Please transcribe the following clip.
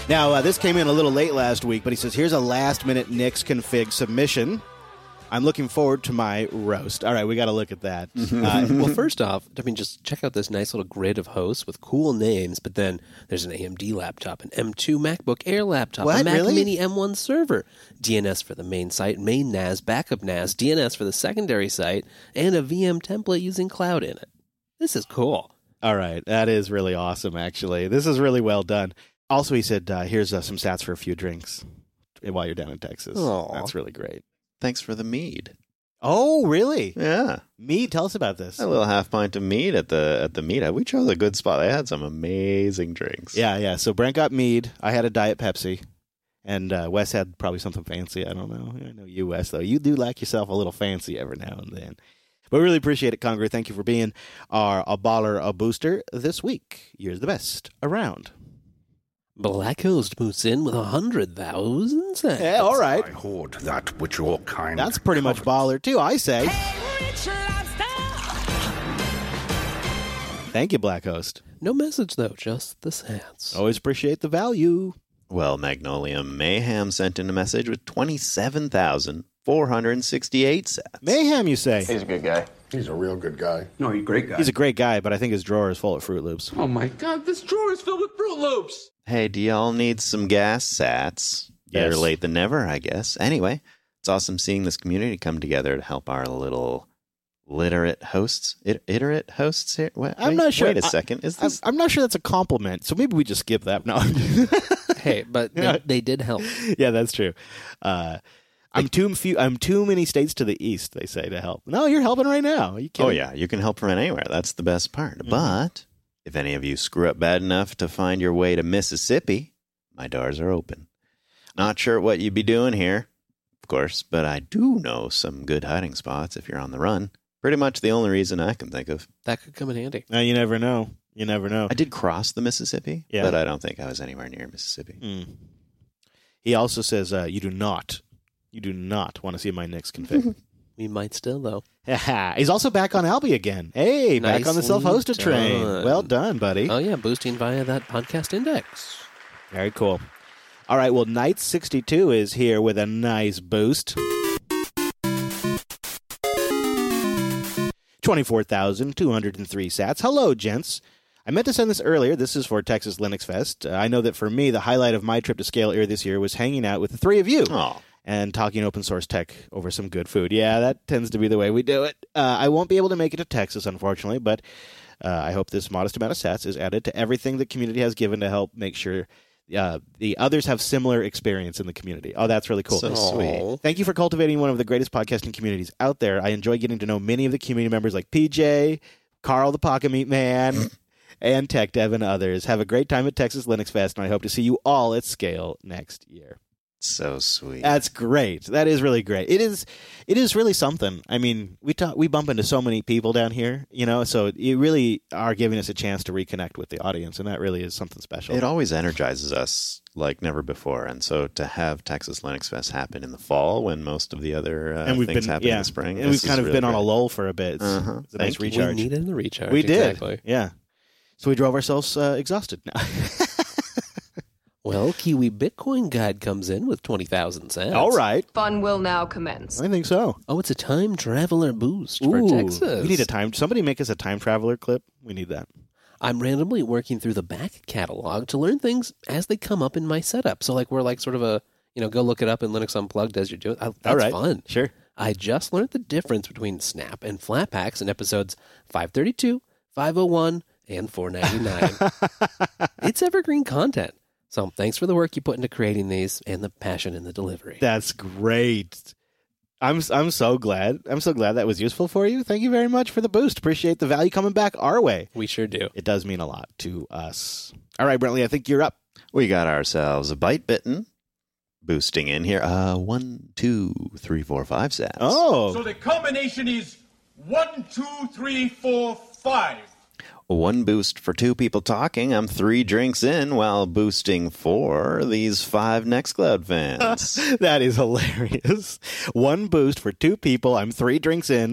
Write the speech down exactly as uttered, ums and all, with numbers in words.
Now, uh, this came in a little late last week, but he says, here's a last-minute Nix config submission. I'm looking forward to my roast. All right, we got to look at that. Uh, well, first off, I mean, just check out this nice little grid of hosts with cool names, but then there's an A M D laptop, an M two MacBook Air laptop, What? a Mac Really? Mini M one server, D N S for the main site, main N A S, backup N A S, D N S for the secondary site, and a V M template using cloud in it. This is cool. All right, that is really awesome, actually. This is really well done. Also, he said, uh, here's uh, some stats for a few drinks while you're down in Texas. Aw. That's really great. Thanks for the mead. Oh, really? Yeah. Mead, tell us about this. A little half pint of mead at the at the mead. We chose a good spot. They had some amazing drinks. Yeah, yeah. So Brent got mead. I had a Diet Pepsi. And uh, Wes had probably something fancy. I don't know. I know you, Wes, though. You do like yourself a little fancy every now and then. But we really appreciate it, Conger. Thank you for being our a baller, a booster this week. You're the best around. Black Host moves in with a hundred thousand cents. Yeah, all right. I hoard that which your kind That's pretty much covets. baller, too, I say. Thank you, Black Host. No message, though, just the sats. Always appreciate the value. Well, Magnolia Mayhem sent in a message with twenty-seven thousand four hundred sixty-eight cents. Mayhem, you say? He's a good guy. He's a real good guy. No, he's a great guy. He's a great guy, but I think his drawer is full of Fruit Loops. Oh my god, this drawer is filled with Fruit Loops! Hey, do y'all need some gas sats? Better Yes. late than never, I guess. Anyway, it's awesome seeing this community come together to help our little literate hosts. It, iterate hosts here? Wait, I'm wait, not sure. Wait a I- second. Is I'm, this... I'm not sure that's a compliment, so maybe we just skip that. No. Hey, but they, they did help. Yeah, that's true. Uh, I'm too few. I'm too many states to the east. They say to help. No, you're helping right now. Are you kidding? Oh, yeah. You can help from anywhere. That's the best part. Mm-hmm. But if any of you screw up bad enough to find your way to Mississippi, my doors are open. Not sure what you'd be doing here, of course, but I do know some good hiding spots if you're on the run. Pretty much the only reason I can think of. That could come in handy. No, you never know. You never know. I did cross the Mississippi, Yeah. but I don't think I was anywhere near Mississippi. Mm. He also says uh, you do not, you do not want to see my Nix config. We might still, though. He's also back on Albie again. Hey, back on the Nicely self-hosted train. done. Well done, buddy. Oh, yeah, boosting via that podcast index. Very cool. All right, well, Knight sixty-two is here with a nice boost. twenty-four thousand two hundred three sats. Hello, gents. I meant to send this earlier. This is for Texas Linux Fest. Uh, I know that for me, the highlight of my trip to Scale Air this year was hanging out with the three of you. Oh, And talking open source tech over some good food. Yeah, that tends to be the way we do it. Uh, I won't be able to make it to Texas, unfortunately, but uh, I hope this modest amount of sats is added to everything the community has given to help make sure uh, the others have similar experience in the community. Oh, that's really cool. so sweet. Thank you for cultivating one of the greatest podcasting communities out there. I enjoy getting to know many of the community members like P J, Carl the Pocket Meat Man, and Tech Dev and others. Have a great time at Texas Linux Fest, and I hope to see you all at Scale next year. So sweet. That's great. That is really great. It is. It is really something. I mean, we talk, we bump into so many people down here, you know. So you really are giving us a chance to reconnect with the audience, and that really is something special. It always energizes us like never before. And so to have Texas Linux Fest happen in the fall when most of the other uh, and we've things been, happen yeah, in the spring. and we've this kind is of really been on a great. lull for a bit. It's, Uh-huh. it's a Thank nice you. recharge. We needed the recharge. We did. Exactly. Yeah. So we drove ourselves uh, exhausted now. Well, Kiwi Bitcoin Guide comes in with twenty thousand cents. All right. Fun will now commence. I think so. Oh, it's a time traveler boost for Ooh, Texas. we need a time. Somebody make us a time traveler clip. We need that. I'm randomly working through the back catalog to learn things as they come up in my setup. So, like, we're like sort of a, you know, go look it up in Linux Unplugged as you do it. I, that's All right. fun. Sure. I just learned the difference between Snap and Flatpaks in episodes five thirty-two, five oh one, and four ninety-nine. It's evergreen content. So thanks for the work you put into creating these and the passion in the delivery. That's great. I'm I'm so glad. I'm so glad that was useful for you. Thank you very much for the boost. Appreciate the value coming back our way. We sure do. It does mean a lot to us. All right, Brentley, I think you're up. We got ourselves a Byte Bitten boosting in here. Uh, one, two, three, four, five sats. Oh. So the combination is one, two, three, four, five. One boost for two people talking. I'm three drinks in while boosting for these five Nextcloud fans. That is hilarious. One boost for two people. I'm three drinks in